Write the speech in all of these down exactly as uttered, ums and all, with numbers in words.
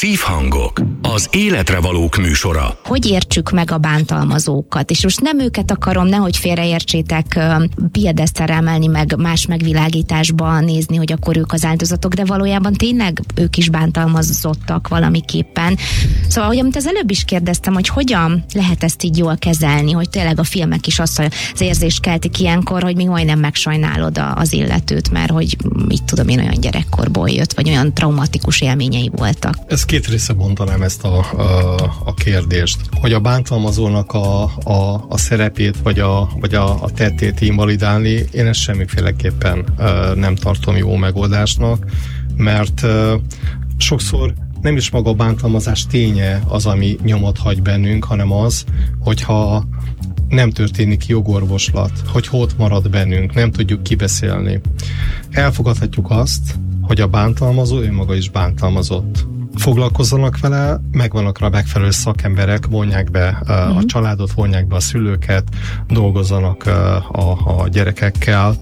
Szívhangok, az életre valók műsora. Hogy értsük meg a bántalmazókat? És most nem őket akarom, nehogy félreértsétek, piedesztára emelni, meg más megvilágításba nézni, hogy akkor ők az áldozatok, de valójában tényleg ők is bántalmazottak valamiképpen. Szóval, hogy amit az előbb is kérdeztem, hogy hogyan lehet ezt így jól kezelni, hogy tényleg a filmek is azt az érzést keltik ilyenkor, hogy még majdnem megsajnálod az illetőt, mert hogy mit tudom én, olyan gyerekkorból jött, vagy olyan traumatikus élményei voltak. Ez két része bontanám ezt a, a, a kérdést. Hogy a bántalmazónak a, a, a szerepét, vagy a, vagy a, a tettét invalidálni, én ezt semmiféleképpen uh, nem tartom jó megoldásnak, mert uh, sokszor nem is maga a bántalmazás ténye az, ami nyomot hagy bennünk, hanem az, hogyha nem történik jogorvoslat, hogy ott marad bennünk, nem tudjuk kibeszélni. Elfogadhatjuk azt, hogy a bántalmazó önmaga is bántalmazott. Foglalkozzanak vele, megvannak rá megfelelő szakemberek, vonják be uh, a családot, vonják be a szülőket, dolgozzanak uh, a, a gyerekekkel,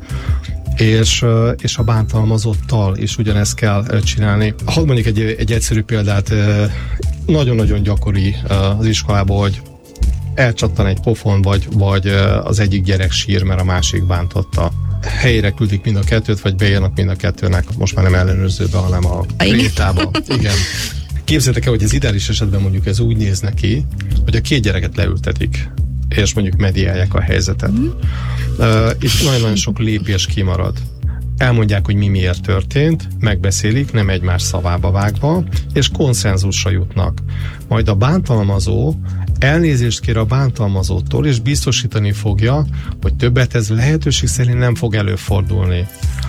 és, uh, és a bántalmazottal is ugyanezt kell uh, csinálni. Hadd mondjuk egy, egy egyszerű példát, uh, nagyon-nagyon gyakori uh, az iskolában, hogy elcsattan egy pofon, vagy, vagy uh, az egyik gyerek sír, mert a másik bántotta. Helyére küldik mind a kettőt, vagy bejönnek mind a kettőnek, most már nem ellenőrzőbe, hanem a krétába. Igen. Képzeljétek el, hogy az ideális esetben mondjuk ez úgy néz neki, hogy a két gyereket leültetik, és mondjuk mediálják a helyzetet. Mm. Uh, itt nagyon-nagyon sok lépés kimarad. Elmondják, hogy mi miért történt, megbeszélik, nem egymás szavába vágva, és konszenzusra jutnak. Majd a bántalmazó elnézést kér a bántalmazótól, és biztosítani fogja, hogy többet ez lehetőség szerint nem fog előfordulni.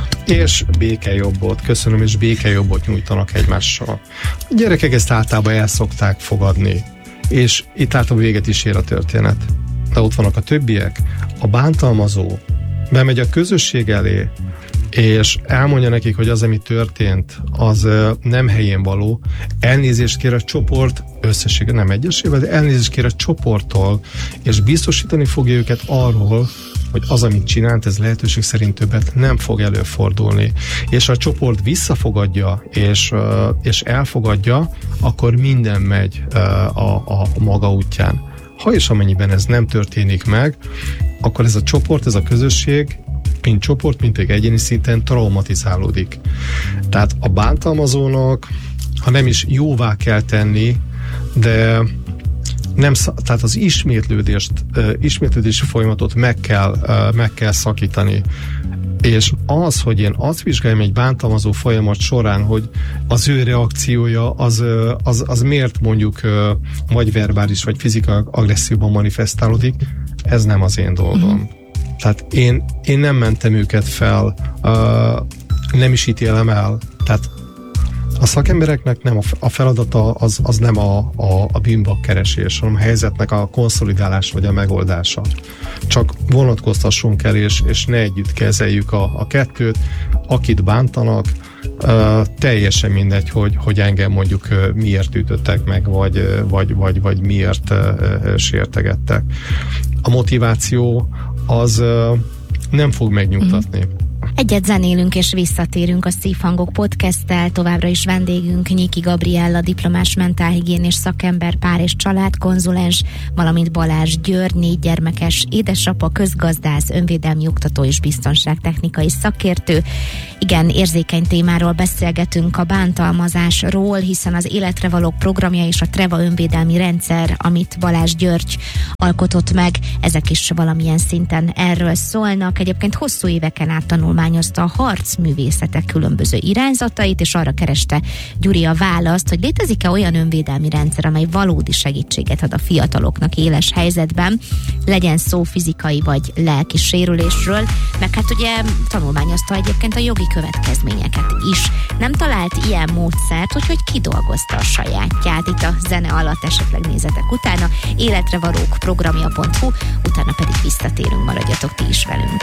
És békejobbot, köszönöm, és békejobbot nyújtanak egymással. A gyerekek ezt általában el szokták fogadni, és itt általában véget is ér a történet. De ott vannak a többiek, a bántalmazó bemegy a közösség elé, és elmondja nekik, hogy az, ami történt, az nem helyén való. Elnézést kér a csoport összessége, nem egyesével, de elnézést kér a csoporttól, és biztosítani fogja őket arról, hogy az, amit csinált, ez lehetőség szerint többet nem fog előfordulni. És ha a csoport visszafogadja, és, és elfogadja, akkor minden megy a, a maga útján. Ha és amennyiben ez nem történik meg, akkor ez a csoport, ez a közösség, mint csoport, mint egy egyéni szinten traumatizálódik. Tehát a bántalmazónak, ha nem is jóvá kell tenni, de nem, tehát az ismétlődést, ismétlődési folyamatot meg kell, meg kell szakítani. És az, hogy én azt vizsgáljam egy bántalmazó folyamat során, hogy az ő reakciója az, az, az miért mondjuk vagy verbális, vagy fizikai agresszióban manifestálódik, ez nem az én dolgom. Mm. Tehát én, én nem mentem őket fel, uh, nem is ítélem el. Tehát a szakembereknek nem a, a feladata az, az nem a, a, a bűnbak keresés, hanem a helyzetnek a konszolidálása vagy a megoldása. Csak vonatkoztassunk el, és, és ne együtt kezeljük a, a kettőt. Akit bántanak, uh, teljesen mindegy, hogy, hogy engem mondjuk uh, miért ütöttek meg, vagy, uh, vagy, vagy, vagy miért uh, uh, sértegettek. A motiváció az uh, nem fog megnyugtatni. Mm. Egyet zenélünk és visszatérünk a Szívhangok podcasttel, továbbra is vendégünk Nyiki Gabriella, diplomás mentálhigiénés szakember, pár- és családkonzulens, valamint Balázs György, négy gyermekes édesapa, közgazdász, önvédelmi oktató és biztonságtechnikai szakértő. Igen, érzékeny témáról beszélgetünk, a bántalmazásról, hiszen az Életre Valók programja és a Treva önvédelmi rendszer, amit Balázs György alkotott meg, ezek is valamilyen szinten erről szólnak. Egyébként hosszú éveken át tanulmányozta a harcművészetek különböző irányzatait, és arra kereste Gyuri a választ, hogy létezik-e olyan önvédelmi rendszer, amely valódi segítséget ad a fiataloknak éles helyzetben, legyen szó fizikai vagy lelki sérülésről, meg hát ugye tanulmányozta egyébként a jogi következményeket is. Nem talált ilyen módszert, úgyhogy kidolgozta a sajátját. Itt a zene alatt esetleg nézetek utána, életrevalók programja pont hu, utána pedig visszatérünk, maradjatok ti is velünk.